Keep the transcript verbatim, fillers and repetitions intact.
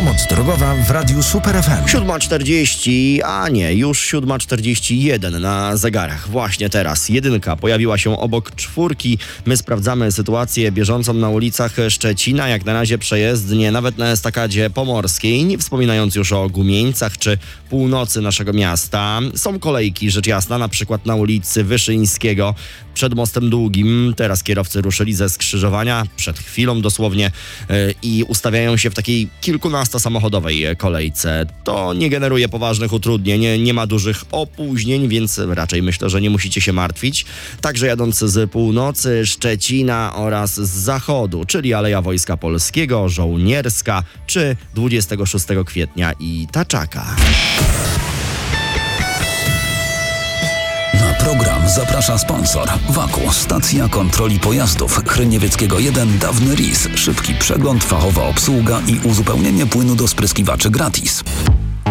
Pomoc drogowa w Radiu Super F M. siódma czterdzieści, a nie, już siódma czterdzieści jeden na zegarach. Właśnie teraz jedynka pojawiła się obok czwórki. My sprawdzamy sytuację bieżącą na ulicach Szczecina. Jak na razie przejezdnie, nawet na estakadzie pomorskiej, nie wspominając już o Gumieńcach czy północy naszego miasta. Są kolejki, rzecz jasna, na przykład na ulicy Wyszyńskiego przed Mostem Długim. Teraz kierowcy ruszyli ze skrzyżowania, przed chwilą dosłownie, yy, i ustawiają się w takiej kilkunastosamochodowej kolejce. To nie generuje poważnych utrudnień, nie ma dużych opóźnień, więc raczej myślę, że nie musicie się martwić. Także jadąc z północy, Szczecina oraz z zachodu, czyli Aleja Wojska Polskiego, Żołnierska czy dwudziestego szóstego kwietnia i Taczaka. Na program zaprasza sponsor. Waku, stacja kontroli pojazdów. Chryniewieckiego jeden, Dawny R I S. Szybki przegląd, fachowa obsługa i uzupełnienie płynu do spryskiwaczy gratis.